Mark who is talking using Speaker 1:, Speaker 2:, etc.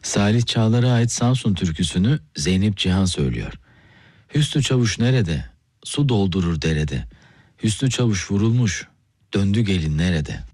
Speaker 1: Salih Çağlar'a ait Samsun türküsünü Zeynep Cihan söylüyor. Hüsnü Çavuş nerede? Su doldurur derede. Hüsnü Çavuş vurulmuş. Döndü gelin nerede?